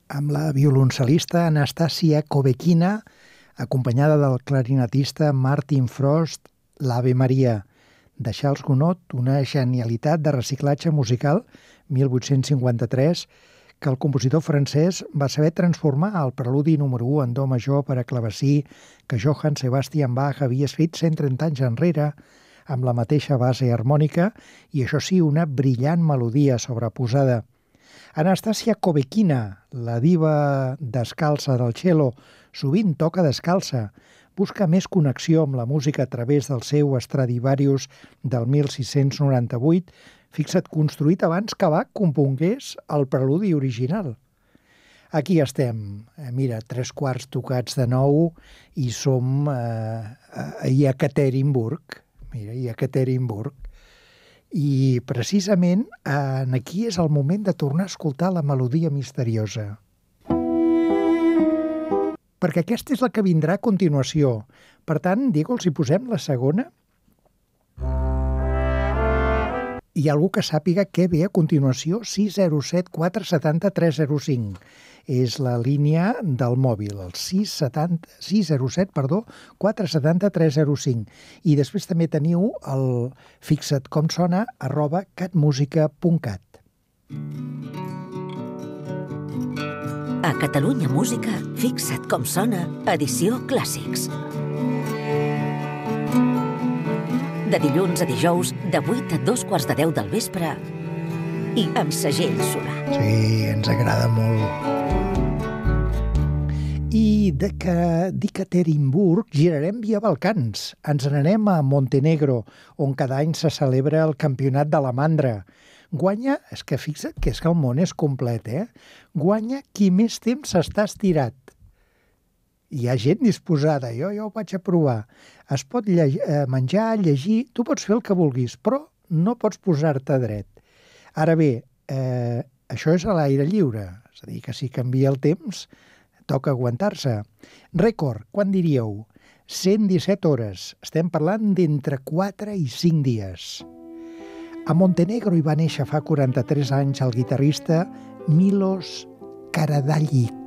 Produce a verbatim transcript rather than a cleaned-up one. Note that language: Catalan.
amb la violoncel·lista Anastasia Kovekina, acompanyada del clarinetista Martin Frost, l'Ave Maria, de Charles Gounod, una genialitat de reciclatge musical, mil vuit-cents cinquanta-tres, que el compositor francès va saber transformar el preludi número u en do major per a clavecí que Johann Sebastian Bach havia escrit cent trenta anys enrere, amb la mateixa base harmònica i, això sí, una brillant melodia sobreposada. Anastasia Kovekina, la diva descalça del cello, sovint toca descalça, busca més connexió amb la música a través del seu Stradivarius del mil sis-cents noranta-vuit, fixa't, construït abans que Bach compongués el preludi original. Aquí estem, mira, tres quarts tocats de nou i som eh, a Ekaterinburg, mira, i Ekaterinburg. I precisament en aquí és el moment de tornar a escoltar la melodia misteriosa. Perquè aquesta és la que vindrà a continuació. Per tant, Diego, els hi posem la segona? Hi ha algú que sàpiga què ve a continuació? sis zero set quatre set zero tres zero cinc. És la línia del mòbil, el sis zero set, perdó, quatre set zero tres zero cinc. I després també teniu el fixa't com sona arroba catmusica punt cat. A Catalunya Música, fixa't com sona, edició Clàssics. De dilluns a dijous, de vuit a dos quarts de deu del vespre, i amb segell solar. Sí, ens agrada molt. I de Ekaterinburg girarem via Balcans. Ens n'anem a Montenegro, on cada any se celebra el campionat de la mandra. Guanya, és que fixa't que és que el món és complet, eh? Guanya qui més temps s'està estirat. Hi ha gent disposada, jo, jo ho vaig a provar. Es pot lleg- menjar, llegir, tu pots fer el que vulguis, però no pots posar-te dret. Ara bé, eh, això és a l'aire lliure, és a dir, que si canvia el temps, toca aguantar-se. Rècord, quan diríeu? cent disset hores. Estem parlant d'entre quatre i cinc dies. A Montenegro hi va néixer fa quaranta-tres anys el guitarrista Milos Karađalić.